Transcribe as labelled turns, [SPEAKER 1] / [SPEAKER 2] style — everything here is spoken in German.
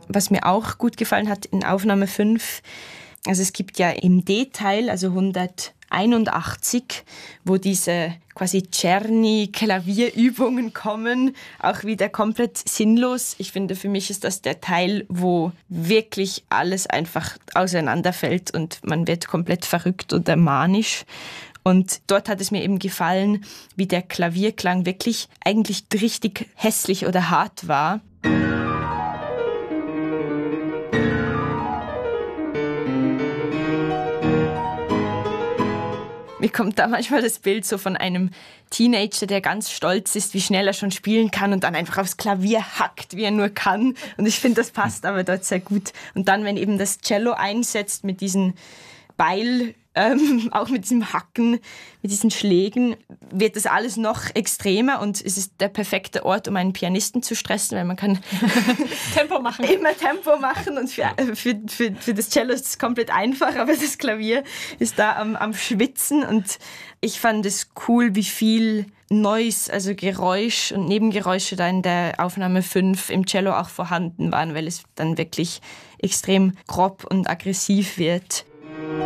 [SPEAKER 1] Was mir auch gut gefallen hat in Aufnahme 5, also es gibt ja im D-Teil, also 181, wo diese quasi Czerny-Klavierübungen kommen, auch wieder komplett sinnlos. Ich finde, für mich ist das der Teil, wo wirklich alles einfach auseinanderfällt und man wird komplett verrückt oder manisch. Und dort hat es mir eben gefallen, wie der Klavierklang wirklich eigentlich richtig hässlich oder hart war. Mir kommt da manchmal das Bild so von einem Teenager, der ganz stolz ist, wie schnell er schon spielen kann und dann einfach aufs Klavier hackt, wie er nur kann. Und ich finde, das passt aber dort sehr gut. Und dann, wenn eben das Cello einsetzt mit diesen Beil, auch mit diesem Hacken, mit diesen Schlägen, wird das alles noch extremer und es ist der perfekte Ort, um einen Pianisten zu stressen, weil man kann
[SPEAKER 2] Tempo machen.
[SPEAKER 1] Immer Tempo machen und für das Cello ist es komplett einfach, aber das Klavier ist da am Schwitzen und ich fand es cool, wie viel Noise, also Geräusch und Nebengeräusche da in der Aufnahme 5 im Cello auch vorhanden waren, weil es dann wirklich extrem grob und aggressiv wird.